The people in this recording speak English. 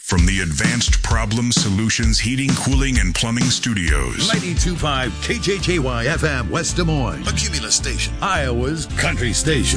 From the Advanced Problem Solutions Heating, Cooling, and Plumbing Studios. 92.5 KJJY FM, West Des Moines. A Cumulus station. Iowa's country station.